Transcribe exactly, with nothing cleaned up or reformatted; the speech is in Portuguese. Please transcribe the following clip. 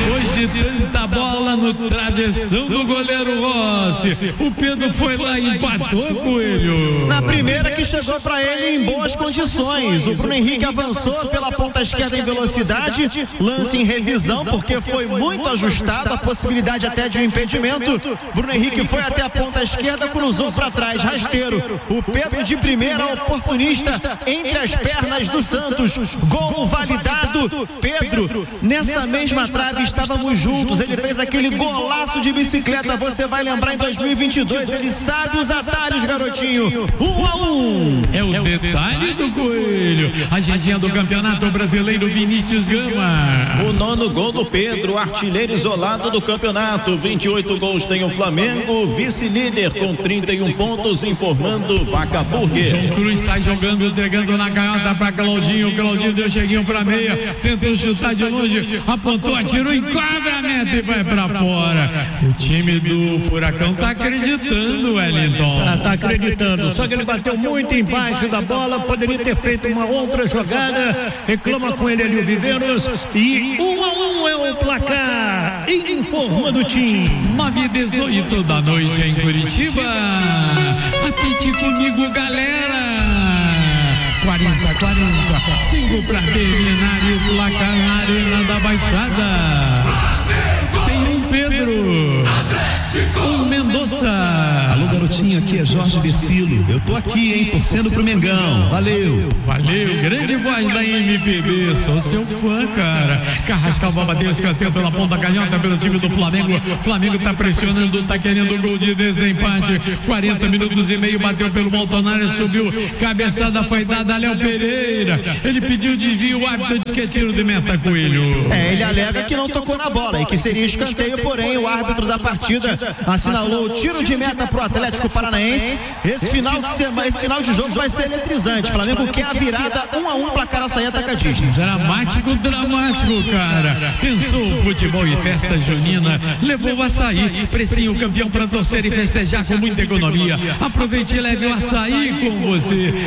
Depois de tanta bola no travessão do goleiro Rossi, o Pedro foi lá e empatou, Coelho. Na primeira que chegou para ele em boas condições, o Bruno Henrique avançou pela ponta esquerda em velocidade, lance em revisão porque foi muito ajustado, a possibilidade até de um impedimento. Bruno Henrique foi até a ponta esquerda, cruzou para trás, rasteiro. O Pedro de primeira, oportunista entre as pernas do Santos. Gol validado. Pedro, nessa mesma trave estávamos juntos, ele fez aquele golaço de bicicleta, você vai lembrar em dois mil e vinte e dois, ele sabe os atalhos, garotinho. Um a um. É o detalhe do Coelho. Agendinha do Campeonato Brasileiro, Vinícius Gama. O nono gol do Pedro, artilheiro isolado do campeonato. vinte e oito gols tem o Flamengo, vice-líder com trinta e um pontos, informando Vaca Burger. João Cruz sai jogando, entregando na canhota para Claudinho. Claudinho deu cheguinho para meia, tentou chutar de longe, apontou, atirou, enquadra a meta e vai para fora. O time do Furacão tá acreditando, Wellington. Tá, tá acreditando, só que ele bateu muito embaixo da bola, poderia ter feito uma outra jogada. Reclama com ele ali o Viveiros. E um a um é o placar. Informa do time. nove e dezoito da noite em Curitiba. Apite comigo, galera. quarenta a quarenta, cinco para terminar e o placar na Arena da Baixada. Tem um Pedro, um Mendonça. Alô, garotinho, aqui é Jorge Versilo. Eu tô aqui, hein, torcendo pro Mengão. Valeu. Valeu, grande voz da M P B, sou seu fã, cara. Carrascal Babadeu, escanteio pela ponta canhota pelo time do Flamengo. Flamengo tá pressionando, tá querendo gol de desempate. quarenta minutos e meio, bateu pelo Montonário, subiu, cabeçada foi dada a Léo Pereira. Ele pediu desvio, o árbitro diz que é tiro de meta, Coelho. É, ele alega que não tocou na bola e que seria escanteio, porém o árbitro da partida assinalou o tiro de meta pro Atlético Paranaense. Esse final de semana, esse final de jogo vai ser eletrizante. Flamengo quer a virada um a um para Caraçaí Atacadista. Dramático, dramático, cara. Pensou futebol e festa junina, levou o açaí, precinho o campeão para torcer e festejar com muita economia. Aproveite e leve o açaí com você.